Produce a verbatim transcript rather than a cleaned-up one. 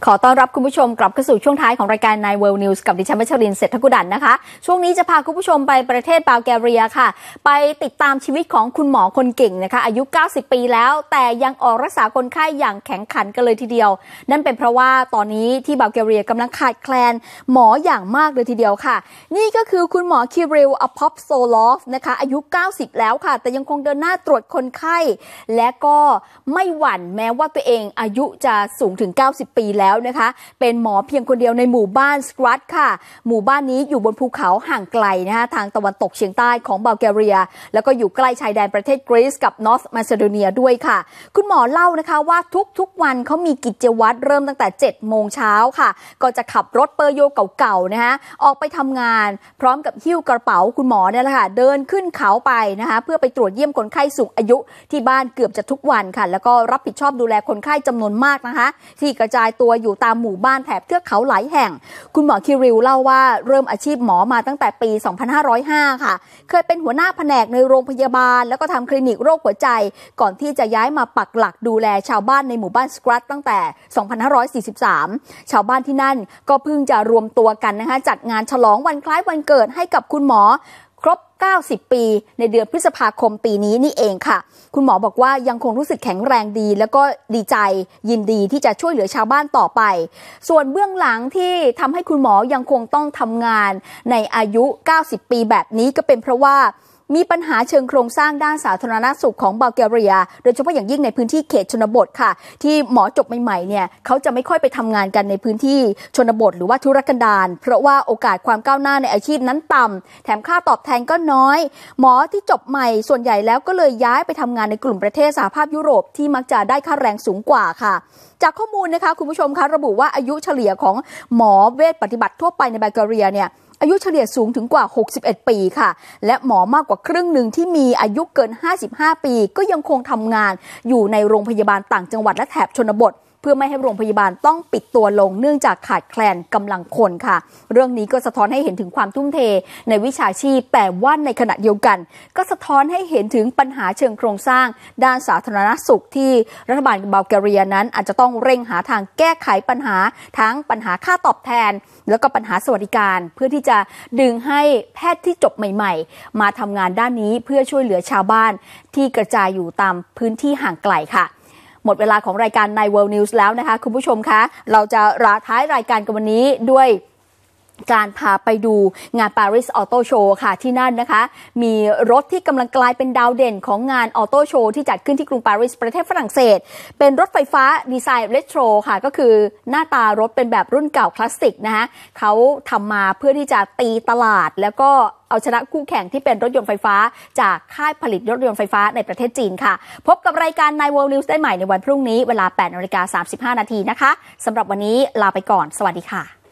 ขอต้อนรับคุณผู้ชมกลับเข้าสู่ช่วงท้ายของรายการ Nine World News กับดิฉันวัชรินทร์ เศรษฐกุดันนะคะช่วงนี้จะพาคุณผู้ชมไปประเทศบัลแกเรียค่ะไปติดตามชีวิตของคุณหมอคนเก่งนะคะอายุเก้าสิบปีแล้วแต่ยังออกรักษาคนไข้อย่างแข็งขันกันเลยทีเดียวนั่นเป็นเพราะว่าตอนนี้ที่บัลแกเรียกำลังขาดแคลนหมออย่างมากเลยทีเดียวค่ะนี่ก็คือคุณหมอคิริล อพอปโซลอฟนะคะอายุเก้าสิบแล้วค่ะแต่ยังคงเดินหน้าตรวจคนไข้และก็ไม่หวั่นแม้ว่าตัวเองอายุจะสูงถึงเก้าสิบปีแล้วนะคะเป็นหมอเพียงคนเดียวในหมู่บ้านสกรัตค่ะหมู่บ้านนี้อยู่บนภูเขาห่างไกลนะคะทางตะวันตกเฉียงใต้ของบัลแกเรียแล้วก็อยู่ใกล้ชายแดนประเทศกรีซกับนอร์ทมาซิโดเนียด้วยค่ะคุณหมอเล่านะคะว่าทุกๆวันเขามีกิจวัตรเริ่มตั้งแต่เจ็ดโมงเช้าค่ะก็จะขับรถเปอร์โยเก่าๆนะคะออกไปทำงานพร้อมกับหิ้วกระเป๋าคุณหมอเนี่ยแหละค่ะเดินขึ้นเขาไปนะคะเพื่อไปตรวจเยี่ยมคนไข้สูงอายุที่บ้านเกือบจะทุกวันค่ะแล้วก็รับผิดชอบดูแลคนไข้จำนวนมากนะคะที่กระจายตัวอยู่ตามหมู่บ้านแถบเทือกเขาหลายแห่งคุณหมอคิริลเล่าว่าเริ่มอาชีพหมอมาตั้งแต่ปีสองพันห้าร้อยห้าค่ะเคยเป็นหัวหน้าแผนกในโรงพยาบาลแล้วก็ทำคลินิกโรคหัวใจก่อนที่จะย้ายมาปักหลักดูแลชาวบ้านในหมู่บ้านสกรัตตั้งแต่สองพันห้าร้อยสี่สิบสามชาวบ้านที่นั่นก็เพิ่งจะรวมตัวกันนะคะจัดงานฉลองวันคล้ายวันเกิดให้กับคุณหมอครบเก้าสิบปีในเดือนพฤษภาคมปีนี้นี่เองค่ะคุณหมอบอกว่ายังคงรู้สึกแข็งแรงดีแล้วก็ดีใจยินดีที่จะช่วยเหลือชาวบ้านต่อไปส่วนเบื้องหลังที่ทำให้คุณหมอยังคงต้องทำงานในอายุเก้าสิบปีแบบนี้ก็เป็นเพราะว่ามีปัญหาเชิงโครงสร้างด้านสาธารณสุขของบัลแกเรียโดยเฉพาะอย่างยิ่งในพื้นที่เขตชนบทค่ะที่หมอจบใหม่ๆเนี่ยเขาจะไม่ค่อยไปทำงานกันในพื้นที่ชนบทหรือว่าทุรกันดารเพราะว่าโอกาสความก้าวหน้าในอาชีพนั้นต่ำแถมค่าตอบแทนก็น้อยหมอที่จบใหม่ส่วนใหญ่แล้วก็เลยย้ายไปทำงานในกลุ่มประเทศสหภาพยุโรปที่มักจะได้ค่าแรงสูงกว่าค่ะจากข้อมูลนะคะคุณผู้ชมคะระบุว่าอายุเฉลี่ยของหมอเวชปฏิบัติทั่วไปในบัลแกเรียเนี่ยอายุเฉลี่ยสูงถึงกว่าหกสิบเอ็ดปีค่ะและหมอมากกว่าครึ่งหนึ่งที่มีอายุเกินห้าสิบห้าปีก็ยังคงทำงานอยู่ในโรงพยาบาลต่างจังหวัดและแถบชนบทเพื่อไม่ให้โรงพยาบาลต้องปิดตัวลงเนื่องจากขาดแคลนกำลังคนค่ะเรื่องนี้ก็สะท้อนให้เห็นถึงความทุ่มเทในวิชาชีพแต่ว่าในขณะเดียวกันก็สะท้อนให้เห็นถึงปัญหาเชิงโครงสร้างด้านสาธารณสุขที่รัฐบาลบัลแกเรียนั้นอาจจะต้องเร่งหาทางแก้ไขปัญหาทั้งปัญหาค่าตอบแทนแล้วก็ปัญหาสวัสดิการเพื่อที่จะดึงให้แพทย์ที่จบใหม่ๆมาทำงานด้านนี้เพื่อช่วยเหลือชาวบ้านที่กระจายอยู่ตามพื้นที่ห่างไกลค่ะหมดเวลาของรายการ Nine World News แล้วนะคะคุณผู้ชมคะเราจะลาท้ายรายการกันวันนี้ด้วยการพาไปดูงาน Paris Auto Show ค่ะที่นั่นนะคะมีรถที่กำลังกลายเป็นดาวเด่นของงาน Auto Show ที่จัดขึ้นที่กรุงปารีสประเทศฝรั่งเศสเป็นรถไฟฟ้าดีไซน์เรโทรค่ะก็คือหน้าตารถเป็นแบบรุ่นเก่าคลาสสิกนะคะเขาทำมาเพื่อที่จะตีตลาดแล้วก็เอาชนะคู่แข่งที่เป็นรถยนต์ไฟฟ้าจากค่ายผลิตรถยนต์ไฟฟ้าในประเทศจีนค่ะพบกับรายการ Nine World News ได้ใหม่ในวันพรุ่งนี้เวลา แปดนาฬิกาสามสิบห้านาทีนะคะสำหรับวันนี้ลาไปก่อนสวัสดีค่ะ